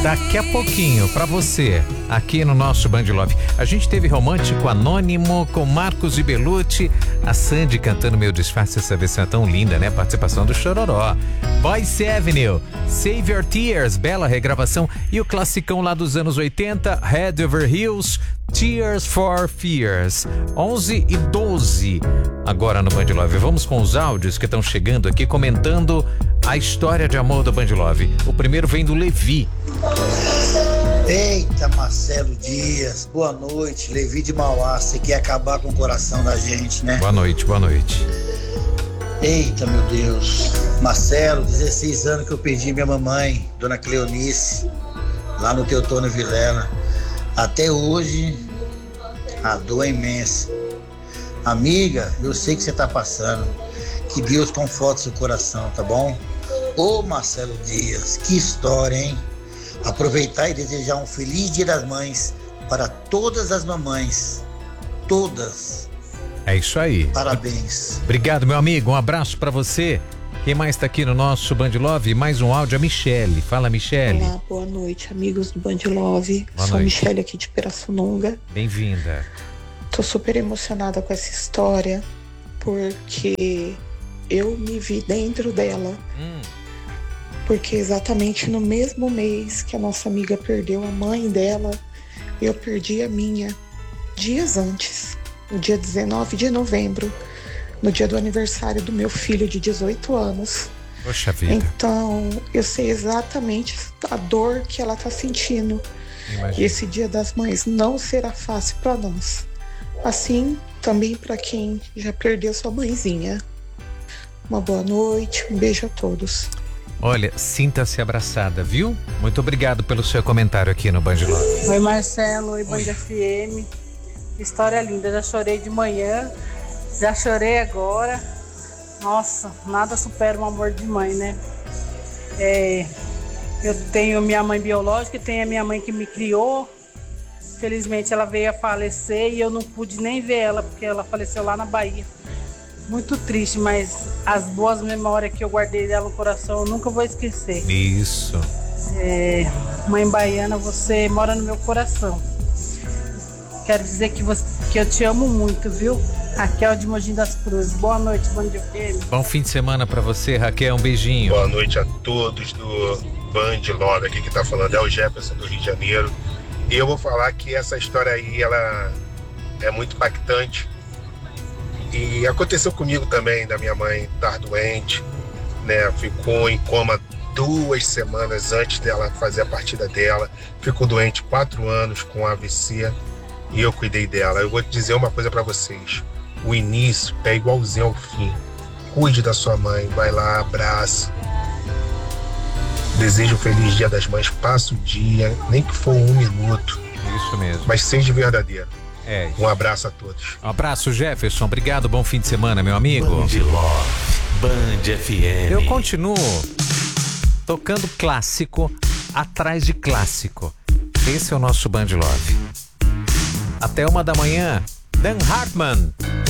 Daqui a pouquinho, pra você, aqui no nosso Band Love. A gente teve Romântico Anônimo com Marcos e Belucci, a Sandy cantando Meu Disfarce, essa versão é tão linda, né? Participação do Chororó. Boyce Avenue, Save Your Tears, bela regravação. E o classicão lá dos anos 80, Head Over Heels, Tears for Fears. 11:12 agora no Band Love. Vamos com os áudios que estão chegando aqui comentando a história de amor do Band Love. O primeiro vem do Levi. Eita, Marcelo Dias, boa noite. Levi de Mauá, você quer acabar com o coração da gente, né? Boa noite, boa noite. Eita, meu Deus. Marcelo, 16 anos que eu perdi minha mamãe, Dona Cleonice, lá no Teotônio Vilela. Até hoje, a dor é imensa. Amiga, eu sei que você tá passando. Que Deus conforte seu coração, tá bom? Ô Marcelo Dias, que história, hein? Aproveitar e desejar um feliz Dia das Mães para todas as mamães. Todas. É isso aí. Parabéns. Obrigado, meu amigo. Um abraço pra você. Quem mais tá aqui no nosso Band Love? Mais um áudio, a Michele. Fala, Michele. Olá, boa noite, amigos do Band Love. Boa Sou a noite. Michele aqui de Pirassununga. Bem-vinda. Tô super emocionada com essa história, porque eu me vi dentro dela. Porque exatamente no mesmo mês que a nossa amiga perdeu a mãe dela, eu perdi a minha dias antes, no dia 19 de novembro, no dia do aniversário do meu filho de 18 anos. Poxa vida. Então, eu sei exatamente a dor que ela tá sentindo. Imagina. E esse Dia das Mães não será fácil para nós. Assim, também para quem já perdeu sua mãezinha. Uma boa noite, um beijo a todos. Olha, sinta-se abraçada, viu? Muito obrigado pelo seu comentário aqui no Band Love. Oi Marcelo, oi Band FM. História linda, já chorei de manhã, já chorei agora. Nossa, nada supera um amor de mãe, né? Eu tenho minha mãe biológica e tenho a minha mãe que me criou. Felizmente ela veio a falecer e eu não pude nem ver ela, porque ela faleceu lá na Bahia. Muito triste, mas as boas memórias que eu guardei dela no coração eu nunca vou esquecer. Isso. Mãe baiana, você mora no meu coração. Quero dizer que eu te amo muito, viu? Raquel de Mogi das Cruzes. Boa noite, Band FM. Bom fim de semana pra você, Raquel. Um beijinho. Boa noite a todos do Band Love. Aqui que tá falando é o Jefferson do Rio de Janeiro. E eu vou falar que essa história aí, ela é muito impactante. E aconteceu comigo também, da minha mãe estar doente, né? Ficou em coma 2 semanas antes dela fazer a partida dela. Ficou doente 4 anos com AVC e eu cuidei dela. Eu vou dizer uma coisa pra vocês. O início é igualzinho ao fim. Cuide da sua mãe, vai lá, abraça. Desejo um feliz Dia das Mães. Passa o dia, nem que for 1 minuto. Isso mesmo. Mas seja verdadeiro. Um abraço a todos. Um abraço, Jefferson. Obrigado, bom fim de semana, meu amigo. Band Love, Band FM. Eu continuo tocando clássico atrás de clássico. Esse é o nosso Band Love. Até 1 da manhã, Dan Hartman.